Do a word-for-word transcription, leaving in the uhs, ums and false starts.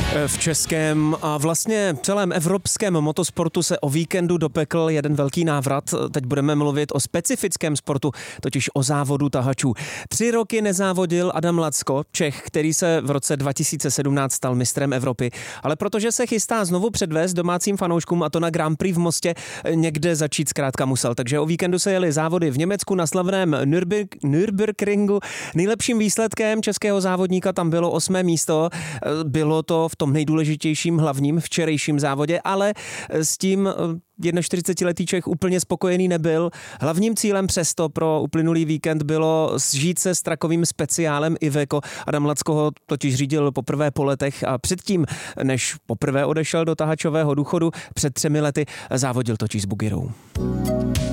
V českém a vlastně celém evropském motosportu se o víkendu dopekl jeden velký návrat. Teď budeme mluvit o specifickém sportu, totiž o závodu tahačů. Tři roky nezávodil Adam Lacko, Čech, který se v roce dva tisíce sedmnáct stal mistrem Evropy. Ale protože se chystá znovu předvést domácím fanouškům, a to na Grand Prix v Mostě, někde začít zkrátka musel. Takže o víkendu se jeli závody v Německu na slavném Nürburg, Nürburgringu. Nejlepším výsledkem českého závodníka tam bylo osmé místo. Bylo to v tom nejdůležitějším hlavním včerejším závodě, ale s tím čtyřicetiletý Čech úplně spokojený nebyl. Hlavním cílem přesto pro uplynulý víkend bylo zžít se s trakovým speciálem Iveco. Adam Lacko ho totiž řídil poprvé po letech a předtím, než poprvé odešel do tahačového důchodu, před třemi lety závodil totiž s Bugirou.